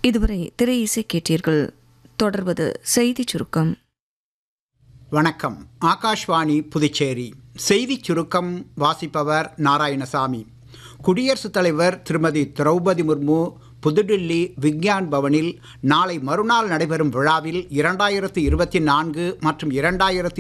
இதுவரை திரை இசை கேட்டீர்கள். தொடர்வது செய்திச் சுருக்கம். வணக்கம். ஆகாஷ்வாணி புதுச்சேரி. செய்திச் சுருக்கம் வாசிப்பவர் நாராயணசாமி. குடியரசுத் தலைவர் திருமதி திரௌபதி முர்மு புதுடில்லி விக்யான் பவனில் நாளை மறுநாள் நடைபெறும் விழாவில் 2024 மற்றும்